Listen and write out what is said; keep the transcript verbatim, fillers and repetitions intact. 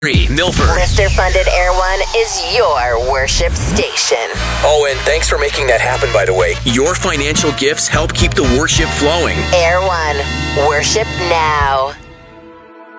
Milford. Lister Funded Air One is your worship station. Oh, and thanks for making that happen, by the way. Your financial gifts help keep the worship flowing. Air One. Worship now.